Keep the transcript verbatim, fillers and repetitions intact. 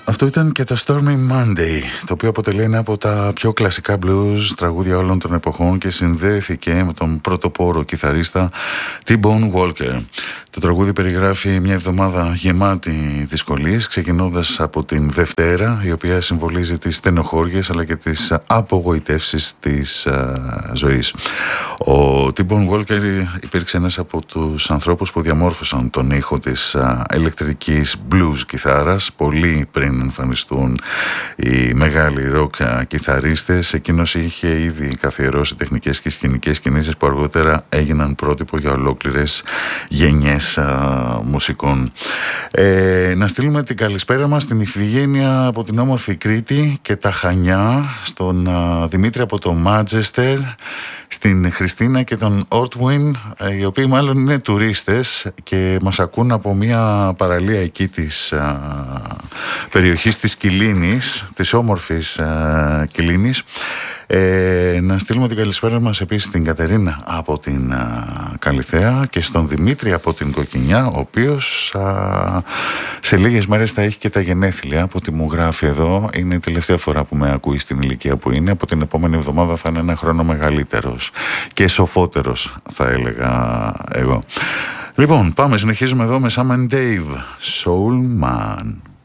Αυτό ήταν και το Stormy Monday, το οποίο αποτελεί ένα από τα πιο κλασικά blues τραγούδια όλων των εποχών και συνδέθηκε με τον πρωτοπόρο κιθαρίστα T-Bone Walker. Το τραγούδι περιγράφει μια εβδομάδα γεμάτη δυσκολίες, ξεκινώντας από την Δευτέρα, η οποία συμβολίζει τις στενοχώριες αλλά και τις απογοητεύσεις της α, ζωής. Ο T-Bone Walker υπήρξε ένας από τους ανθρώπους που διαμόρφωσαν τον ήχο της α, ηλεκτρικής blues κιθάρας, πολύ πριν εμφανιστούν οι μεγάλοι ροκ κιθαρίστες. Εκείνος είχε ήδη καθιερώσει τεχνικές και σκηνικές κινήσεις που αργότερα έγιναν πρότυπο για ολόκληρες γενιές α, μουσικών. Ε, να στείλουμε την καλησπέρα μας στην Ιφηγένεια από την όμορφη Κρήτη και τα Χανιά, στον α, Δημήτρη από το Μάντσεστερ, στην Χριστίνα και τον Όρτουιν, οι οποίοι μάλλον είναι τουρίστες και μας ακούν από μια παραλία εκεί της α, περιοχής της Κιλίνης, της όμορφης α, Κιλίνης. Ε, να στείλουμε την καλησπέρα μας επίσης στην Κατερίνα από την α, Καλιθέα και στον Δημήτρη από την Κοκκινιά, ο οποίος α, σε λίγες μέρες θα έχει και τα γενέθλια, από ό,τι μου γράφει εδώ. Είναι η τελευταία φορά που με ακούει στην ηλικία που είναι. Από την επόμενη εβδομάδα θα είναι ένα χρόνο μεγαλύτερος και σοφότερος, θα έλεγα εγώ. Λοιπόν, πάμε, συνεχίζουμε εδώ με Sam and Dave, Soul Man.